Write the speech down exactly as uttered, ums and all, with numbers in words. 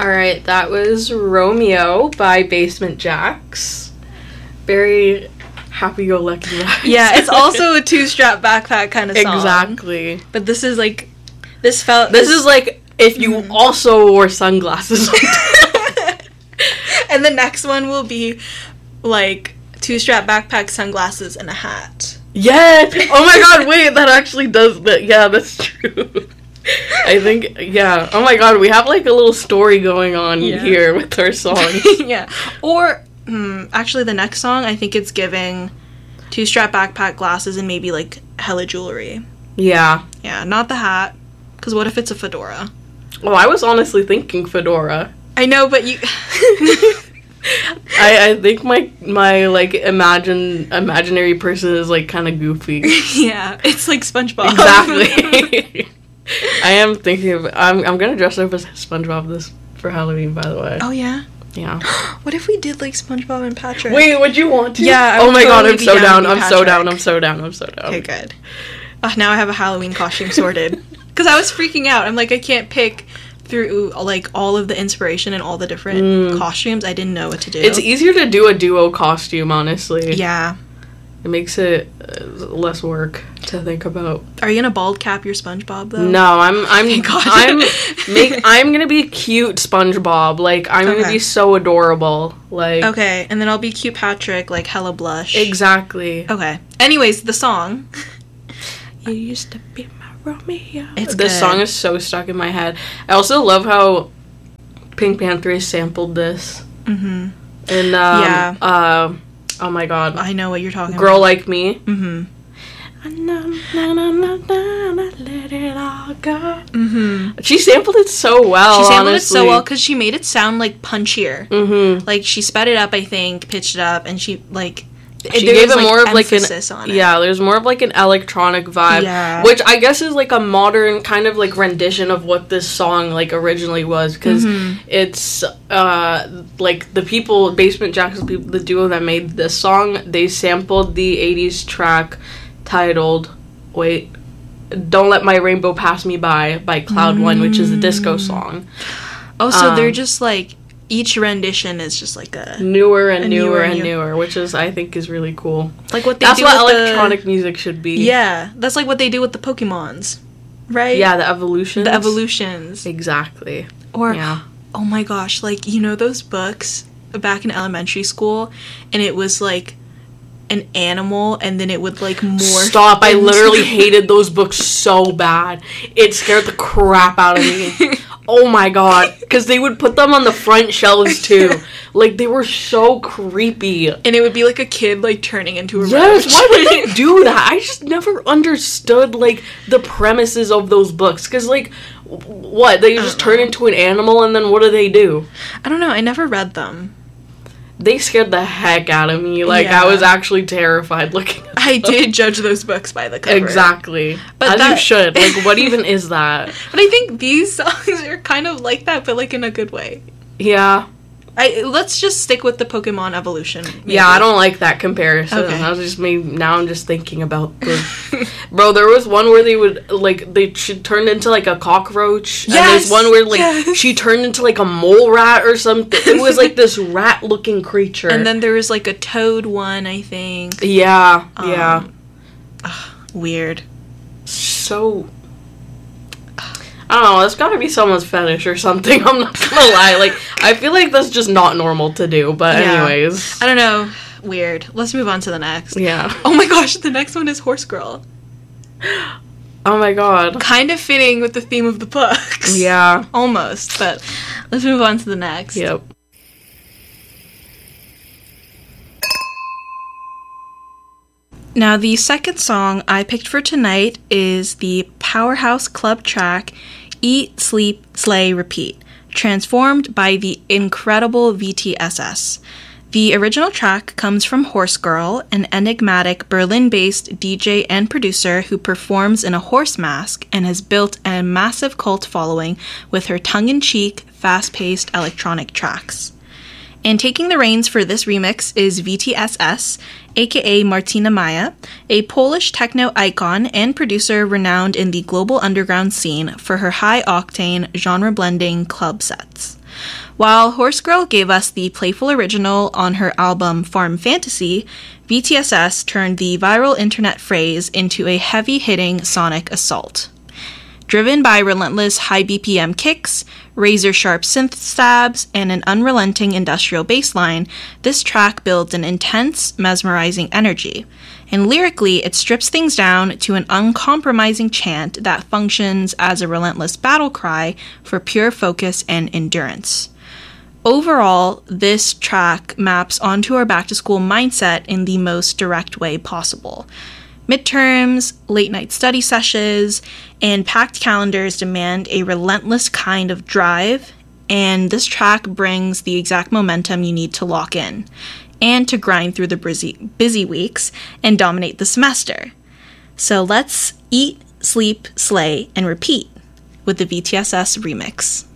Alright, that was Romeo by Basement Jaxx. Very happy-go-lucky vibes. Yeah, it's also a two-strap backpack kind of song. Exactly. But this is like, this felt... This is like if you mm. also wore sunglasses. And the next one will be like two-strap backpack, sunglasses, and a hat. Yeah! Oh my god, wait, that actually does... That. Yeah, that's true. I think, yeah. Oh my god, we have like a little story going on yeah. here with our songs. Yeah. Or, hmm, actually the next song, I think it's giving two-strap backpack, glasses, and maybe like hella jewelry. Yeah. Yeah, not the hat. Because what if it's a fedora? Oh, I was honestly thinking fedora. I know, but you... I, I think my, my like, imagine imaginary person is, like, kind of goofy. Yeah, it's like SpongeBob. Exactly. I am thinking of... I'm, I'm gonna dress up as SpongeBob this for Halloween, by the way. Oh, yeah? Yeah. What if we did, like, SpongeBob and Patrick? Wait, would you want to? Yeah, I Oh would my totally god, I'm so down, down, I'm so down, I'm so down, I'm so down. Okay, good. Uh, now I have a Halloween costume sorted. Because I was freaking out. I'm like, I can't pick through, like, all of the inspiration and all the different mm. costumes. I didn't know what to do. It's easier to do a duo costume, honestly. Yeah. It makes it uh, less work to think about. Are you gonna bald cap your SpongeBob, though? No, I'm, I'm, I'm, make, I'm gonna be cute SpongeBob. Like, I'm okay. gonna be so adorable. Like. Okay, and then I'll be cute Patrick, like, hella blush. Exactly. Okay. Anyways, the song. You used to be Romeo. It's this good. song is so stuck in my head. I also love how Pink Panther sampled this. Mm-hmm. And um, yeah. Uh, oh my god. I know what you're talking Girl about. Girl Like Me. Mm-hmm. Let it all go. Mm-hmm. She sampled it so well. She sampled honestly. it so well because she made it sound like punchier. Mm-hmm. Like she sped it up, I think, pitched it up, and she like. She gave it like more of like an on it. Yeah, there's more of like an electronic vibe, yeah. which I guess is like a modern kind of like rendition of what this song like originally was, because mm-hmm. it's uh like the people Basement Jaxx, the people, the duo that made this song, they sampled the eighties track titled wait Don't Let My Rainbow Pass Me By by Cloud mm-hmm. One, which is a disco song. Oh, so um, they're just like. Each rendition is just like a newer and newer, newer and newer. newer, which is I think is really cool. Like what they that's do what with electronic the, music should be. Yeah, that's like what they do with the Pokemons, right? Yeah, the evolutions. The evolutions, exactly. Or yeah. Oh my gosh, like you know those books back in elementary school, and it was like an animal, and then it would like morph. Stop! I literally hated those books so bad. It scared the crap out of me. Oh my god, because they would put them on the front shelves too. Like, they were so creepy. And it would be like a kid, like, turning into a yes, roach. Why would they do that? I just never understood, like, the premises of those books. Because, like, what? They just turn know. into an animal, and then what do they do? I don't know. I never read them. They scared the heck out of me. Like, yeah. I was actually terrified looking at I them. did judge those books by the cover. Exactly. But As that... you should. Like, what even is that? But I think these songs are kind of like that, but, like, in a good way. Yeah. I Let's just stick with the Pokemon evolution. Maybe. Yeah, I don't like that comparison. Okay. I was just maybe now I'm just thinking about the bro. There was one where they would like they she turned into like a cockroach. Yes, and there's one where like yes. she turned into like a mole rat or something. It was like this rat looking creature. And then there was like a toad one, I think. Yeah, um, yeah. Ugh, weird. So. I don't know, that's gotta be someone's fetish or something, I'm not gonna lie. Like, I feel like that's just not normal to do, but yeah. anyways. I don't know. Weird. Let's move on to the next. Yeah. Oh my gosh, the next one is Horse Girl. Oh my god. Kind of fitting with the theme of the books. Yeah. Almost, but let's move on to the next. Yep. Now, the second song I picked for tonight is the Powerhouse Club track, Eat, Sleep, Slay, Repeat, transformed by the incredible V T S S. The original track comes from Horse Girl, an enigmatic Berlin-based D J and producer who performs in a horse mask and has built a massive cult following with her tongue-in-cheek, fast-paced electronic tracks. And taking the reins for this remix is V T S S, aka Martina Maja, a Polish techno icon and producer renowned in the global underground scene for her high-octane, genre-blending club sets. While Horse Girl gave us the playful original on her album Farm Fantasy, V T S S turned the viral internet phrase into a heavy-hitting sonic assault. Driven by relentless high B P M kicks, razor-sharp synth stabs, and an unrelenting industrial bass line, this track builds an intense, mesmerizing energy. And lyrically, it strips things down to an uncompromising chant that functions as a relentless battle cry for pure focus and endurance. Overall, this track maps onto our back-to-school mindset in the most direct way possible. Midterms, late-night study sessions, and packed calendars demand a relentless kind of drive, and this track brings the exact momentum you need to lock in, and to grind through the busy, busy weeks and dominate the semester. So let's eat, sleep, slay, and repeat with the V T S S remix.